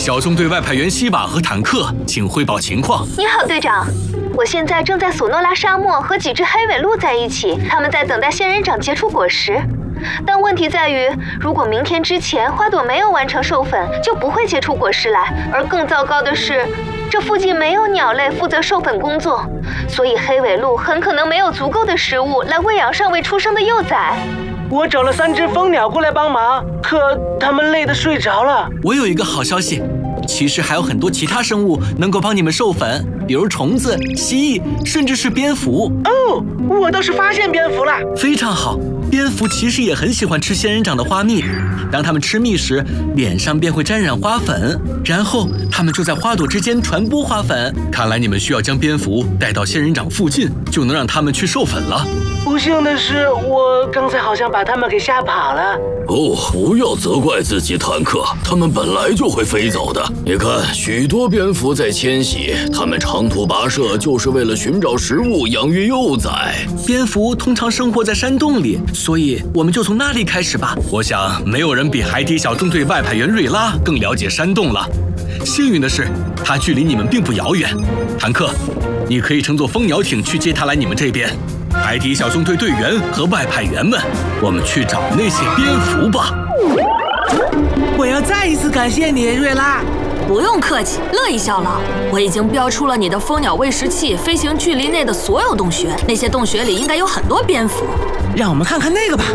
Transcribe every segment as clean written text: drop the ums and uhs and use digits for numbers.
小纵队外派员西瓦和坦克，请汇报情况。 你好，队长。我现在正在索诺拉沙漠和几只黑尾鹿在一起，他们在等待仙人掌结出果实。但问题在于，如果明天之前花朵没有完成授粉，就不会结出果实来。而更糟糕的是，这附近没有鸟类负责授粉工作，所以黑尾鹿很可能没有足够的食物来喂养尚未出生的幼崽。 我找了3只蜂鸟过来帮忙，可它们累得睡着了。 我有一个好消息，其实还有很多其他生物能够帮你们授粉，比如虫子、蜥蜴，甚至是蝙蝠。 哦，我倒是发现蝙蝠了。 非常好。蝙蝠其实也很喜欢吃仙人掌的花蜜，当它们吃蜜时，脸上便会沾染花粉，然后它们就在花朵之间传播花粉。看来你们需要将蝙蝠带到仙人掌附近，就能让它们去授粉了。 不幸的是，我刚才好像把它们给吓跑了。 哦，不要责怪自己，坦克，它们本来就会飞走的。你看，许多蝙蝠在迁徙，它们长途跋涉就是为了寻找食物，养育幼崽。 蝙蝠通常生活在山洞里，所以我们就从那里开始吧。我想，没有人比海底小纵队外派员瑞拉更了解山洞了。幸运的是，他距离你们并不遥远。坦克，你可以乘坐蜂鸟艇去接他来你们这边。海底小纵队队员和外派员们，我们去找那些蝙蝠吧。 我要再一次感谢你，瑞拉。 不用客气，乐意效劳。我已经标出了你的蜂鸟喂食器飞行距离内的所有洞穴，那些洞穴里应该有很多蝙蝠。 让我们看看那个吧。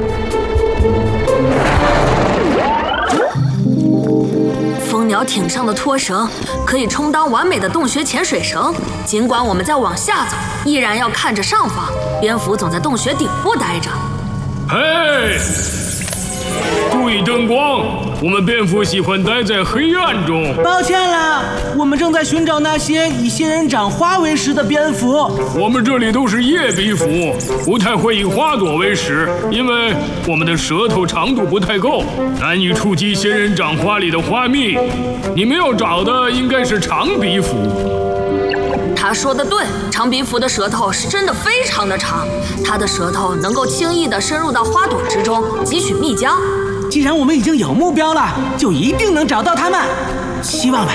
蜂鸟艇上的拖绳可以充当完美的洞穴潜水绳，尽管我们在往下走，依然要看着上方。蝙蝠总在洞穴顶部待着。 嘿，注意灯光，我们蝙蝠喜欢待在黑暗中。 抱歉了，我们正在寻找那些以仙人掌花为食的蝙蝠。 我们这里都是叶鼻蝠，不太会以花朵为食，因为我们的舌头长度不太够，难以触及仙人掌花里的花蜜。你们要找的应该是长鼻蝠。 他说的对，长鼻蝠的舌头是真的非常的长，它的舌头能够轻易地深入到花朵之中，汲取蜜浆。 既然我们已经有目标了，就一定能找到它们。希望吧。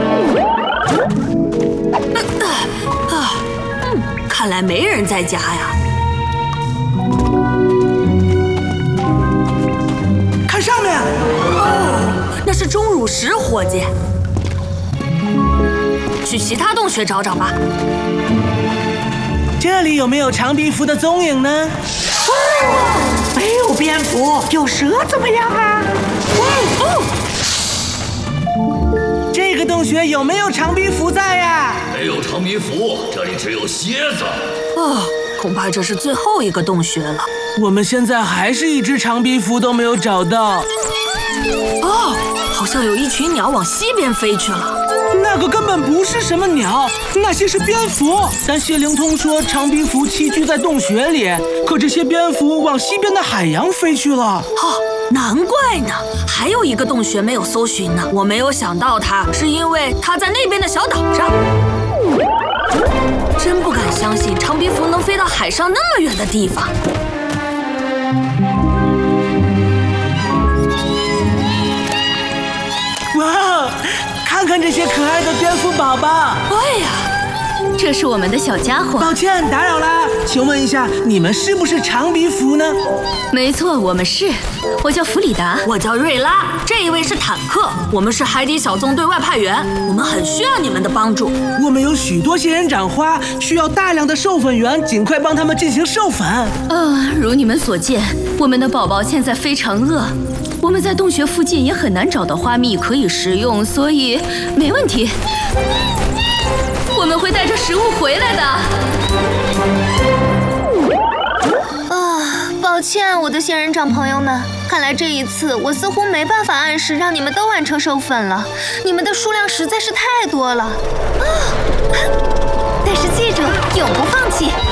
看来没人在家呀。 看上面。 哦，那是钟乳石伙计。去其他洞穴找找吧。 这里有没有长鼻蝠的踪影呢？没有蝙蝠，有蛇怎么样啊？这个洞穴有没有长鼻蝠在呀？ 没有长鼻蝠，这里只有蝎子。 恐怕这是最后一个洞穴了。 我们现在还是一只长鼻蝠都没有找到。 好像有一群鸟往西边飞去了。 那个根本不是什么鸟，那些是蝙蝠。但谢灵通说长鼻蝠栖居在洞穴里，可这些蝙蝠往西边的海洋飞去了。 难怪呢，还有一个洞穴没有搜寻呢。我没有想到它，是因为它在那边的小岛上。真不敢相信长鼻蝠能飞到海上那么远的地方。 哇，看看这些可爱的蝙蝠宝宝。 对呀， 这是我们的小家伙。 抱歉打扰啦，请问一下，你们是不是长鼻蝠呢？ 没错，我们是。我叫弗里达， 我叫瑞拉，这一位是坦克，我们是海底小纵队外派员，我们很需要你们的帮助。 我们有许多仙人掌花，需要大量的授粉员，尽快帮他们进行授粉。 如你们所见，我们的宝宝现在非常饿。我们在洞穴附近也很难找到花蜜可以食用，所以没问题。我们会带着食物回来的。 抱歉，我的仙人掌朋友们，看来这一次我似乎没办法按时让你们都完成授粉了，你们的数量实在是太多了。但是记住，永不放弃。